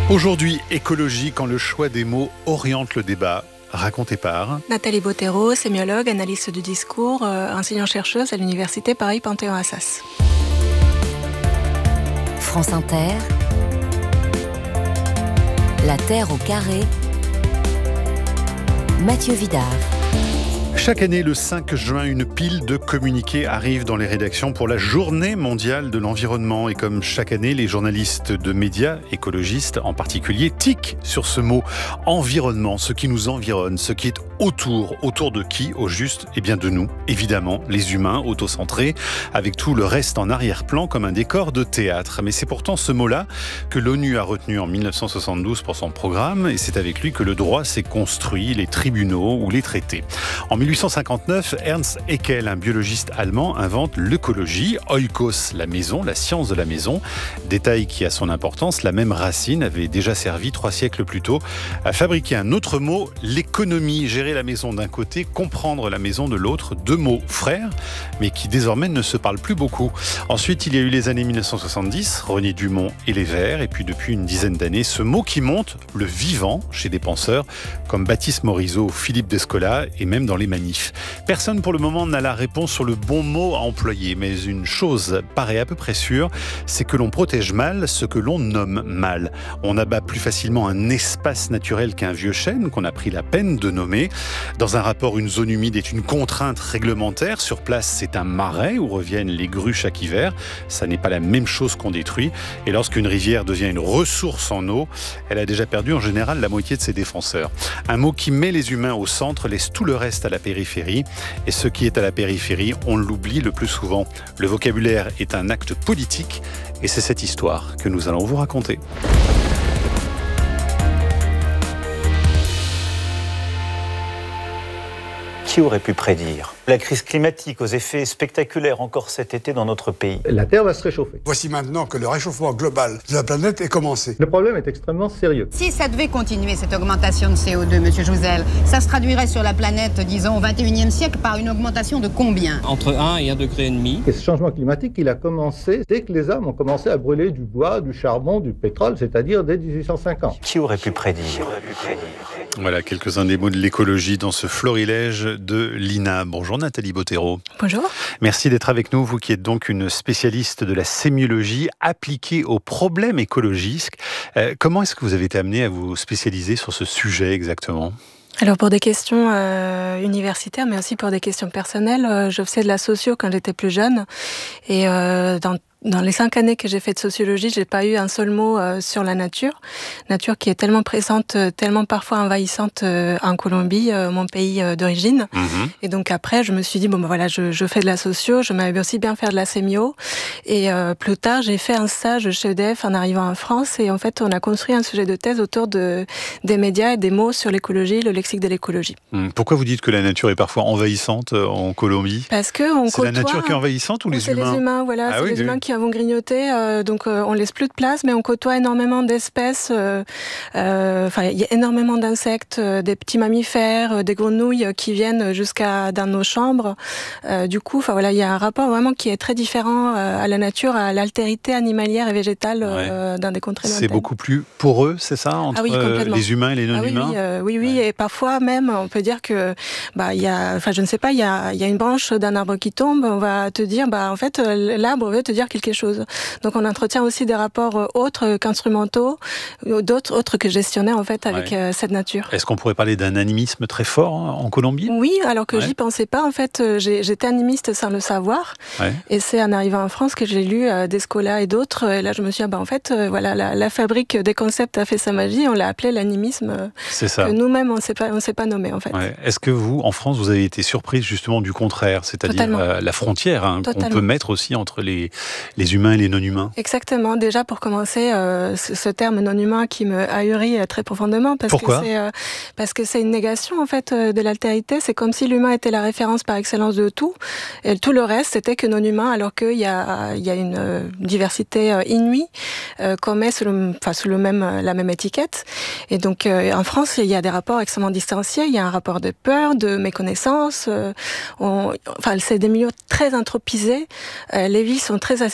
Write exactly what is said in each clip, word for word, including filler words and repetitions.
Aujourd'hui, écologie, quand le choix des mots oriente le débat. Raconté par Nathalie Bottero, sémiologue, analyste du discours, euh, enseignante-chercheuse à l'université Paris-Panthéon-Assas. France Inter, La Terre au carré, Mathieu Vidard. Chaque année, le cinq juin, une pile de communiqués arrive dans les rédactions pour la Journée mondiale de l'environnement. Et comme chaque année, les journalistes de médias, écologistes en particulier, tiquent sur ce mot environnement, ce qui nous environne, ce qui est autour. Autour de qui, au juste? Eh bien de nous, évidemment, les humains autocentrés, avec tout le reste en arrière-plan comme un décor de théâtre. Mais c'est pourtant ce mot-là que l'ONU a retenu en dix-neuf cent soixante-douze pour son programme, et c'est avec lui que le droit s'est construit, les tribunaux ou les traités. En dix-huit cent cinquante-neuf, Ernst Haeckel, un biologiste allemand, invente l'écologie, oikos, la maison, la science de la maison. Détail qui a son importance, la même racine avait déjà servi trois siècles plus tôt à fabriquer un autre mot, l'économie. Gérer la maison d'un côté, comprendre la maison de l'autre, deux mots frères, mais qui désormais ne se parlent plus beaucoup. Ensuite, il y a eu les années dix-neuf cent soixante-dix, René Dumont et les Verts, et puis depuis une dizaine d'années, ce mot qui monte, le vivant, chez des penseurs comme Baptiste Morisot, Philippe Descola et même dans les manifs. Personne pour le moment n'a la réponse sur le bon mot à employer, mais une chose paraît à peu près sûre, c'est que l'on protège mal ce que l'on nomme mal. On abat plus facilement un espace naturel qu'un vieux chêne qu'on a pris la peine de nommer. Dans un rapport, une zone humide est une contrainte réglementaire. Sur place, c'est un marais où reviennent les grues chaque hiver. Ça n'est pas la même chose qu'on détruit. Et lorsqu'une rivière devient une ressource en eau, elle a déjà perdu en général la moitié de ses défenseurs. Un mot qui met les humains au centre laisse tout le reste à la périphérie. Et ce qui est à la périphérie, on l'oublie le plus souvent. Le vocabulaire est un acte politique et c'est cette histoire que nous allons vous raconter. Qui aurait pu prédire la crise climatique aux effets spectaculaires encore cet été dans notre pays? La Terre va se réchauffer. Voici maintenant que le réchauffement global de la planète est commencé. Le problème est extrêmement sérieux. Si ça devait continuer, cette augmentation de C O deux, monsieur Jouzel, ça se traduirait sur la planète, disons, au vingt et unième siècle par une augmentation de combien? Entre un et un degré et demi. Et ce changement climatique, il a commencé dès que les hommes ont commencé à brûler du bois, du charbon, du pétrole, c'est-à-dire dès dix-huit cent cinquante. Qui aurait pu prédire? Voilà quelques-uns des mots de l'écologie dans ce florilège de l'I N A. Bonjour Nathalie Bottero. Bonjour. Merci d'être avec nous, vous qui êtes donc une spécialiste de la sémiologie appliquée aux problèmes écologiques. Euh, comment est-ce que vous avez été amenée à vous spécialiser sur ce sujet exactement ? Alors pour des questions euh, universitaires, mais aussi pour des questions personnelles, euh, je faisais de la socio quand j'étais plus jeune. Et euh, dans Dans les cinq années que j'ai fait de sociologie, j'ai pas eu un seul mot euh, sur la nature. Nature qui est tellement présente, tellement parfois envahissante euh, en Colombie, euh, mon pays euh, d'origine. Mmh. Et donc après, je me suis dit, bon ben voilà, je, je fais de la socio, je m'avais aussi bien faire de la sémio. Et euh, plus tard, j'ai fait un stage chez E D F en arrivant en France. Et en fait, on a construit un sujet de thèse autour de, des médias et des mots sur l'écologie, le lexique de l'écologie. Mmh. Pourquoi vous dites que la nature est parfois envahissante en Colombie ? Parce que on C'est côtoie, la nature qui est envahissante ou les c'est humains ? C'est les humains, voilà, ah, c'est oui, les oui. humains qui avons grignoté, euh, donc euh, on laisse plus de place, mais on côtoie énormément d'espèces. Euh, euh, enfin, il y a énormément d'insectes, euh, des petits mammifères, euh, des grenouilles euh, qui viennent jusqu'à dans nos chambres. Euh, du coup, enfin voilà, il y a un rapport vraiment qui est très différent euh, à la nature, à l'altérité animalière et végétale euh, ouais. dans des contrées lointaines. C'est beaucoup plus poreux, c'est ça, entre ah oui, les humains et les non-humains. Ah oui, oui, euh, oui, oui ouais. Et parfois même, on peut dire que, bah, il y a, enfin, je ne sais pas, il y a, il y a une branche d'un arbre qui tombe, on va te dire, bah, en fait, l'arbre veut te dire quelque chose. Donc on entretient aussi des rapports autres qu'instrumentaux, d'autres autres que gestionnaires en fait avec ouais. euh, cette nature. Est-ce qu'on pourrait parler d'un animisme très fort en Colombie ? Oui, alors que ouais. j'y pensais pas. En fait, j'ai, j'étais animiste sans le savoir. Ouais. Et c'est en arrivant en France que j'ai lu euh, Descola et d'autres. Et là, je me suis dit, ah, bah, en fait, euh, voilà, la, la fabrique des concepts a fait sa magie. On l'a appelé l'animisme. Euh, c'est ça. Que nous-mêmes, on ne s'est pas, on s'est pas nommé en fait. Ouais. Est-ce que vous, en France, vous avez été surprise justement du contraire, c'est-à-dire euh, la frontière hein, qu'on peut mettre aussi entre les les humains et les non-humains? Exactement. Déjà, pour commencer, euh, ce, ce terme non-humain qui me ahurit très profondément. Parce Pourquoi que c'est, euh, parce que c'est une négation, en fait, de l'altérité. C'est comme si l'humain était la référence par excellence de tout. Et tout le reste, c'était que non-humain, alors qu'il y a, il y a une euh, diversité euh, inouïe euh, qu'on met sous, le, enfin, sous le même, la même étiquette. Et donc, euh, en France, il y a des rapports extrêmement distanciés. Il y a un rapport de peur, de méconnaissance. Euh, on, enfin, c'est des milieux très anthropisés. Euh, les villes sont très aseptisées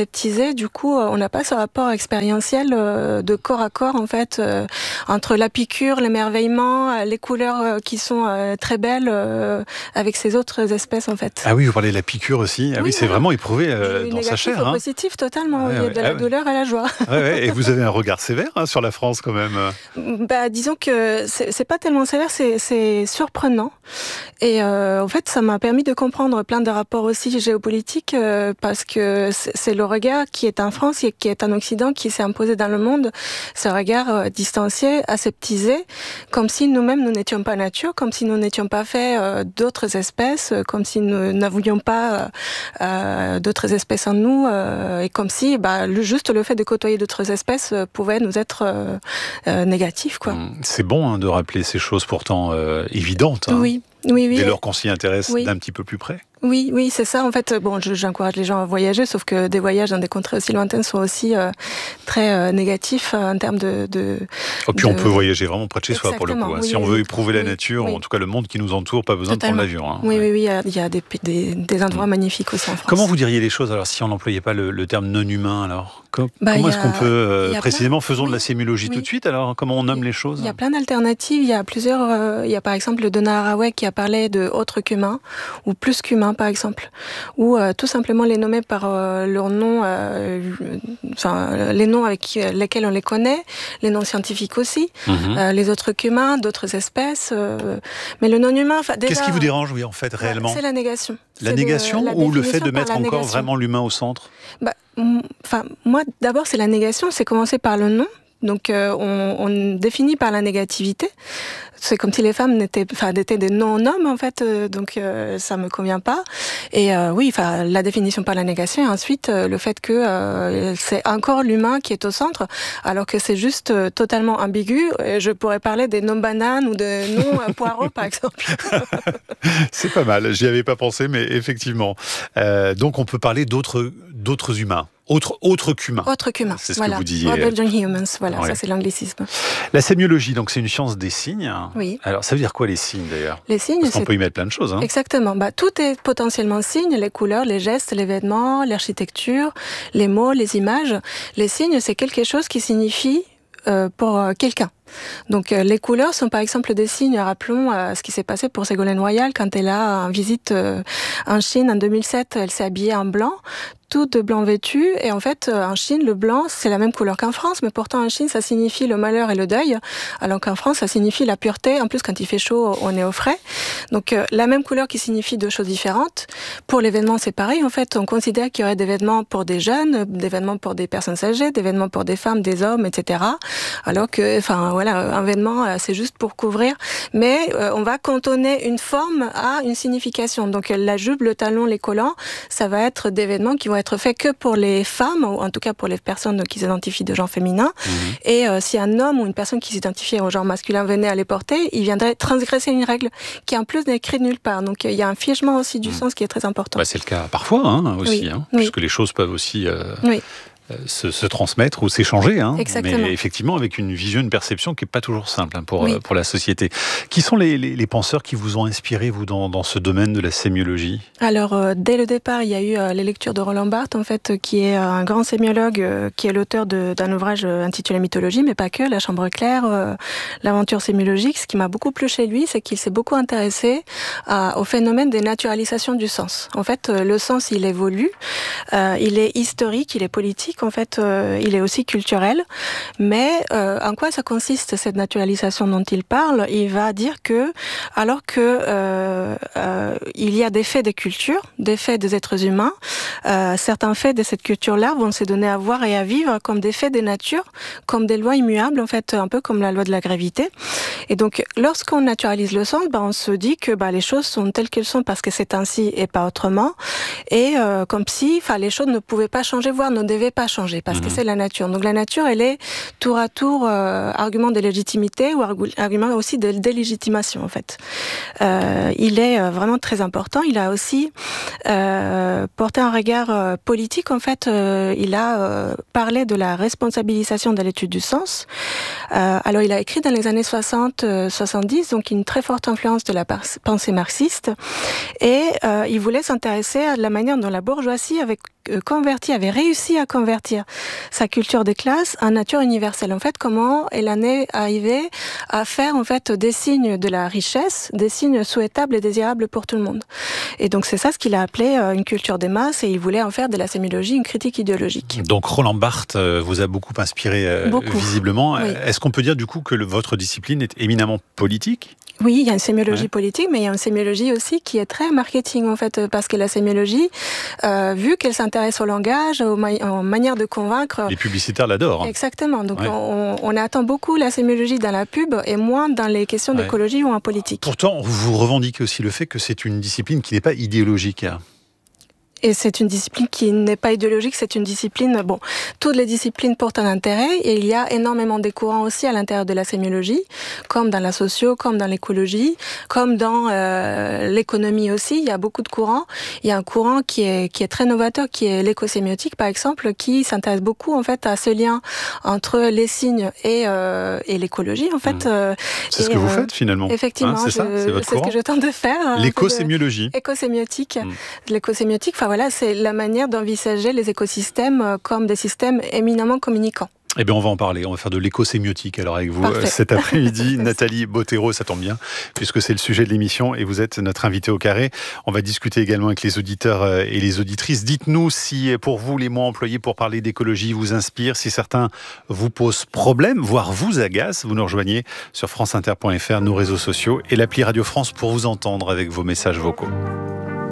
aseptisé, du coup, on n'a pas ce rapport expérientiel de corps à corps, en fait, entre la piqûre, l'émerveillement, les couleurs qui sont très belles avec ces autres espèces, en fait. Ah oui, vous parlez de la piqûre aussi. Ah oui, oui c'est vraiment éprouvé euh, dans sa chair. Hein. Positif, totalement. Ouais, Il y a ouais, de la ah, douleur à la joie. Ouais, ouais. Et vous avez un regard sévère hein, sur la France, quand même. Bah, disons que c'est, c'est pas tellement sévère, c'est, c'est surprenant. Et euh, en fait, ça m'a permis de comprendre plein de rapports aussi géopolitiques euh, parce que c'est, c'est le regard qui est en France et qui est en Occident qui s'est imposé dans le monde. Ce regard euh, distancié, aseptisé, comme si nous-mêmes nous n'étions pas nature, comme si nous n'étions pas faits euh, d'autres espèces, comme si nous n'avions pas euh, d'autres espèces en nous, euh, et comme si bah, le, juste le fait de côtoyer d'autres espèces euh, pouvait nous être euh, euh, négatif, quoi. C'est bon hein, de rappeler ces choses pourtant euh, évidentes. Hein. Oui. Oui, oui. Dès lors qu'on s'y intéresse oui. d'un petit peu plus près. Oui, oui, c'est ça. En fait, bon, je, j'encourage les gens à voyager, sauf que des voyages dans des contrées aussi lointaines sont aussi euh, très euh, négatifs euh, en termes de. de Et puis de... on peut voyager vraiment près de chez Exactement, soi pour le coup. Hein. Oui, si on oui, veut éprouver oui, la nature, oui. en tout cas le monde qui nous entoure, pas besoin Totalement. de prendre l'avion. Hein. Oui, ouais. oui, oui. Il y a des, des, des endroits mmh. magnifiques aussi en France. Comment vous diriez les choses alors si on n'employait pas le, le terme non humain alors Com- bah, Comment a, est-ce qu'on peut euh, précisément plein... faisons oui. de la sémiologie oui. tout de suite alors comment on nomme il, les choses? Il y a plein d'alternatives. Il y a plusieurs. Euh, il y a par exemple le Donna Haraway qui a parlé de autre qu'humain ou plus qu'humain par exemple, ou euh, tout simplement les nommer par euh, leur nom, euh, enfin les noms avec lesquels on les connaît, les noms scientifiques aussi, mm-hmm. euh, les autres qu'humains, d'autres espèces, euh, mais le non-humain. Déjà, qu'est-ce qui vous dérange, oui, en fait, réellement? C'est la négation. La c'est négation de, la ou le fait de mettre encore négation. vraiment l'humain au centre? Bah, enfin, moi, d'abord, c'est la négation. C'est commencer par le non. Donc, euh, on, on définit par la négativité. C'est comme si les femmes n'étaient, enfin, étaient des non-hommes, en fait. Euh, donc, euh, ça me convient pas. Et euh, oui, enfin, la définition par la négation. Et ensuite, euh, le fait que euh, c'est encore l'humain qui est au centre, alors que c'est juste euh, totalement ambigu. Et je pourrais parler des non-bananes ou des non-poireaux, par exemple. C'est pas mal. J'y avais pas pensé, mais effectivement. Euh, donc, on peut parler d'autres, d'autres humains. Autre, autre qu'humain. Autre qu'humain, c'est ce voilà. que vous disiez. Other than humans, voilà, ouais. Ça c'est l'anglicisme. La sémiologie, donc c'est une science des signes. Oui. Alors ça veut dire quoi les signes d'ailleurs? Les signes, Parce qu'on c'est... peut y mettre plein de choses. Hein. Exactement. Bah, tout est potentiellement signe, les couleurs, les gestes, les vêtements, l'architecture, les mots, les images. Les signes, c'est quelque chose qui signifie euh, pour euh, quelqu'un. Donc euh, les couleurs sont par exemple des signes, rappelons euh, ce qui s'est passé pour Ségolène Royal quand elle a en visite euh, en Chine en deux mille sept, elle s'est habillée en blanc, toute de blanc vêtue, et en fait euh, en Chine le blanc c'est la même couleur qu'en France, mais pourtant en Chine ça signifie le malheur et le deuil, alors qu'en France ça signifie la pureté, en plus quand il fait chaud on est au frais. Donc euh, la même couleur qui signifie deux choses différentes. Pour les vêtements c'est pareil, en fait on considère qu'il y aurait des vêtements pour des jeunes, des vêtements pour des personnes âgées, des vêtements pour des femmes, des hommes, et cetera. Alors que, enfin voilà, un vêtement, c'est juste pour couvrir. Mais euh, on va cantonner une forme à une signification. Donc la jupe, le talon, les collants, ça va être des vêtements qui vont être faits que pour les femmes, ou en tout cas pour les personnes qui s'identifient de genre féminin. Mmh. Et euh, si un homme ou une personne qui s'identifie au genre masculin venait à les porter, il viendrait transgresser une règle qui en plus n'est écrite nulle part. Donc il y a un figement aussi du mmh. sens qui est très important. Bah, c'est le cas parfois hein, aussi, oui. hein, oui. puisque les choses peuvent aussi... Euh... Oui. Se, se transmettre ou s'échanger, hein, Exactement. mais effectivement avec une vision, une perception qui n'est pas toujours simple hein, pour, oui. euh, pour la société. Qui sont les, les, les penseurs qui vous ont inspiré, vous, dans, dans ce domaine de la sémiologie? Alors, euh, dès le départ, il y a eu euh, les lectures de Roland Barthes, en fait, qui est un grand sémiologue, euh, qui est l'auteur de, d'un ouvrage intitulé Mythologie, mais pas que, La Chambre claire, euh, l'aventure sémiologique. Ce qui m'a beaucoup plu chez lui, c'est qu'il s'est beaucoup intéressé à, au phénomène des naturalisations du sens. En fait, euh, le sens, il évolue, euh, il est historique, il est politique, en fait, euh, il est aussi culturel. Mais euh, en quoi ça consiste, cette naturalisation dont il parle? Il va dire que, alors que euh, euh, il y a des faits des cultures, des faits des êtres humains, euh, certains faits de cette culture-là vont se donner à voir et à vivre comme des faits des natures, comme des lois immuables, en fait, un peu comme la loi de la gravité. Et donc, lorsqu'on naturalise le sens, bah, on se dit que bah, les choses sont telles qu'elles sont parce que c'est ainsi et pas autrement. Et euh, comme si les choses ne pouvaient pas changer, voire ne devaient pas pas changer parce mmh. que c'est la nature. Donc la nature, elle est tour à tour euh, argument de légitimité ou argument aussi de délégitimation en fait. Euh, il est vraiment très important. Il a aussi euh, porté un regard euh, politique en fait. Euh, il a euh, parlé de la responsabilisation de l'étude du sens. Euh, alors il a écrit dans les années soixante soixante-dix, donc une très forte influence de la pensée marxiste, et euh, il voulait s'intéresser à la manière dont la bourgeoisie avait converti, avait réussi à convertir sa culture de classe en nature universelle. En fait, comment elle en est arrivée à faire en fait des signes de la richesse, des signes souhaitables et désirables pour tout le monde. Et donc c'est ça ce qu'il a appelé euh, une culture des masses, et il voulait en faire de la sémiologie une critique idéologique. Donc Roland Barthes euh, vous a beaucoup inspiré euh, beaucoup. visiblement. Oui. Est-ce qu'on peut dire du coup que le, votre discipline est éminemment politique ? Oui, il y a une sémiologie ouais. politique, mais il y a une sémiologie aussi qui est très marketing en fait, parce que la sémiologie, euh, vu qu'elle s'intéresse au langage, aux, ma- aux manières de convaincre... Les publicitaires l'adorent. Exactement, donc ouais. on, on attend beaucoup la sémiologie dans la pub et moins dans les questions ouais. d'écologie ou en politique. Pourtant, vous revendiquez aussi le fait que c'est une discipline qui n'est pas idéologique. Et c'est une discipline qui n'est pas idéologique, c'est une discipline, bon, toutes les disciplines portent un intérêt, et il y a énormément de courants aussi à l'intérieur de la sémiologie, comme dans la socio, comme dans l'écologie, comme dans euh, l'économie aussi, il y a beaucoup de courants. Il y a un courant qui est, qui est très novateur, qui est l'écosémiotique, par exemple, qui s'intéresse beaucoup, en fait, à ce lien entre les signes et, euh, et l'écologie, en fait. Mmh. C'est et, ce que vous euh, faites, finalement. Effectivement, hein, c'est je, ça, c'est votre c'est courant. ce que je tente de faire. L'écosémiologie. Écosémiotique. Mmh. L'écosémiotique, enfin voilà, c'est la manière d'envisager les écosystèmes comme des systèmes éminemment communicants. Eh bien, on va en parler. On va faire de l'écosémiotique alors avec vous Parfait. Cet après-midi. Nathalie Bottero, ça tombe bien, puisque c'est le sujet de l'émission et vous êtes notre invitée au carré. On va discuter également avec les auditeurs et les auditrices. Dites-nous si, pour vous, les mots employés pour parler d'écologie vous inspirent, si certains vous posent problème, voire vous agacent. Vous nous rejoignez sur franceinter point f r, nos réseaux sociaux et l'appli Radio France pour vous entendre avec vos messages vocaux.